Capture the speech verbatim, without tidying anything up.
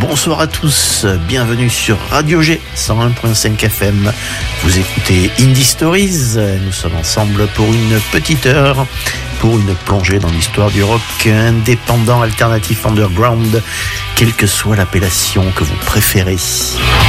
Bonsoir à tous, bienvenue sur Radio G cent un virgule cinq F M. Vous écoutez Indie Stories, nous sommes ensemble pour une petite heure, pour une plongée dans l'histoire du rock indépendant, alternatif, underground, quelle que soit l'appellation que vous préférez.